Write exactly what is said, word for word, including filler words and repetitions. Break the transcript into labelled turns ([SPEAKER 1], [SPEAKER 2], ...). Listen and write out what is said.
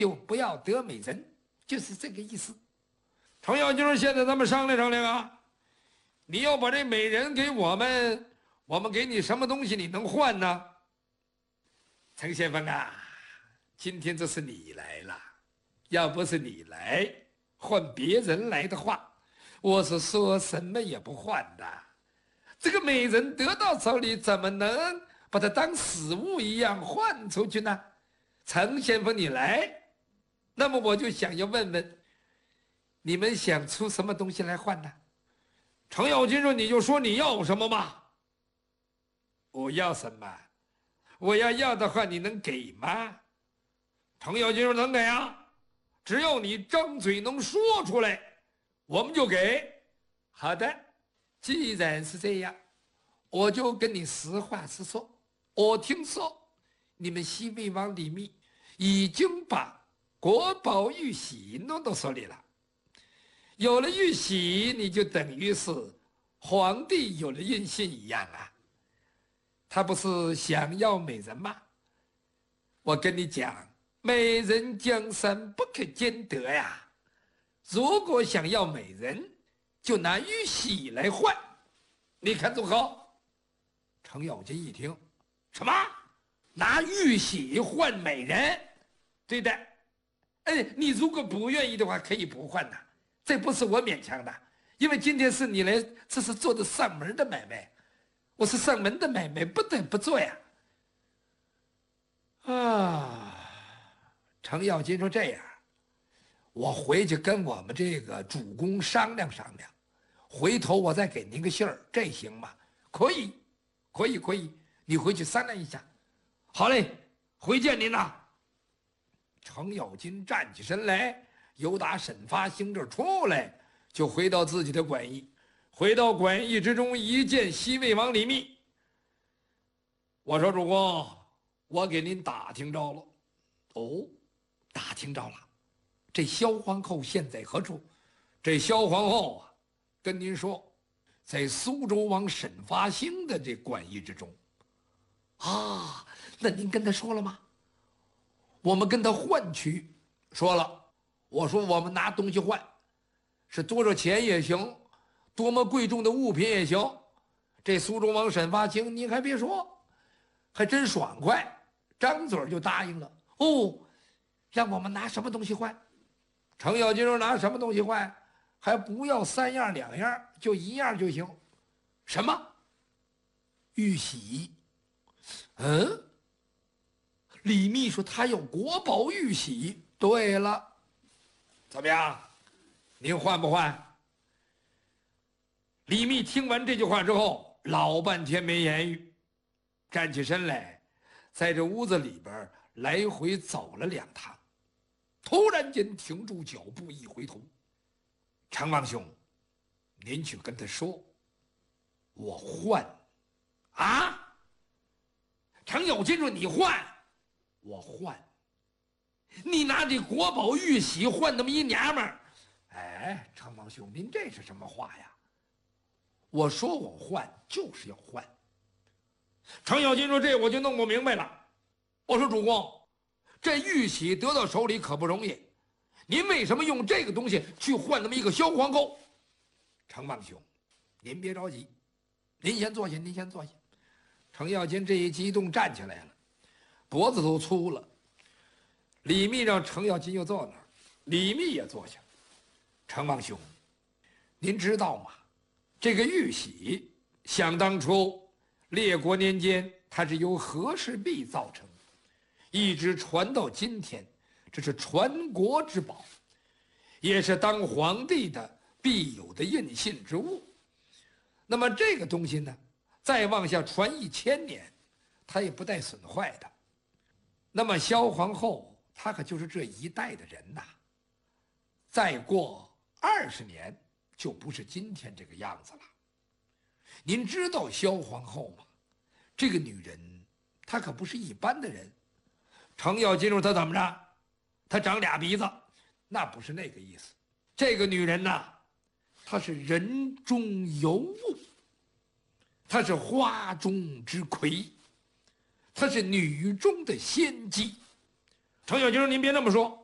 [SPEAKER 1] 就不要得美人，就是这个意思。程咬金说：“现在咱们商量商量啊，你要把这美人给我们，我们给你什么东西你能换呢？”程先锋啊，今天这是你来了，要不是你来，换别人来的话，我是说什么也不换的。这个美人得到手里，怎么能把它当死物一样换出去呢？程先锋，你来，那么我就想要问问，你们想出什么东西来换呢？程咬金说：“你就说你要什么嘛。”我要什么？我要要的话，你能给吗？程咬金说：“能给啊，只要你张嘴能说出来，我们就给。”好的，既然是这样，我就跟你实话实说。我听说你们西魏王李密已经把国宝玉玺弄到手里了。有了玉玺，你就等于是皇帝有了印信一样啊。他不是想要美人吗？我跟你讲，美人江山不可兼得呀。如果想要美人，就拿玉玺来换，你看如何？程咬金一听，什么？拿玉玺换美人？对的。哎，你如果不愿意的话，可以不换呐，这不是我勉强的，因为今天是你来，这是做的上门的买卖，我是上门的买卖，不得不做呀。啊，程咬金说：“这样，我回去跟我们这个主公商量商量，回头我再给您个信儿，这行吗？”“可以，可以，可以，你回去商量一下。”“好嘞，回见您呐。”程咬金站起身来，由打沈发兴这儿出来，就回到自己的馆驿。回到馆驿之中，一见西魏王李密，我说：“主公，我给您打听着了。”“哦，打听着了。这萧皇后现在何处？”“这萧皇后啊，跟您说，在苏州王沈发兴的这馆驿之中。”“啊，那您跟他说了吗？”“我们跟他换取，说了。我说我们拿东西换，是多少钱也行，多么贵重的物品也行。这苏州王沈发兴，你还别说，还真爽快，张嘴就答应了。哦，让我们拿什么东西换？”程咬金说：“拿什么东西换？还不要三样两样，就一样就行。”“什么？”“玉玺。”“嗯？”李密说：“他有国宝玉玺。”“对了，怎么样？您换不换？”李密听完这句话之后，老半天没言语，站起身来，在这屋子里边来回走了两趟，突然间停住脚步，一回头：“程王兄，您去跟他说，我换。”“啊？”程咬金说：“你换？”“我换。你拿这国宝玉玺换那么一娘们儿？”“哎，程王兄，您这是什么话呀？我说我换就是要换。”程咬金说：“这我就弄不明白了。我说主公，这玉玺得到手里可不容易，您为什么用这个东西去换那么一个萧皇后？”“程王兄，您别着急，您先坐下，您先坐下。”程咬金这一激动站起来了，脖子都粗了。李密让程咬金又坐那儿，李密也坐下。“程王兄，您知道吗？这个玉玺，想当初列国年间，它是由和氏璧造成，一直传到今天，这是传国之宝，也是当皇帝的必有的印信之物。那么这个东西呢，再往下传一千年，它也不带损坏的。那么萧皇后，她可就是这一代的人呐。再过二十年，就不是今天这个样子了。您知道萧皇后吗？这个女人，她可不是一般的人。”程咬金说：“她怎么着？她长俩鼻子？那不是那个意思。这个女人呐，她是人中尤物，她是花中之魁，她是女中的仙姬。”程咬金说：“您别那么说，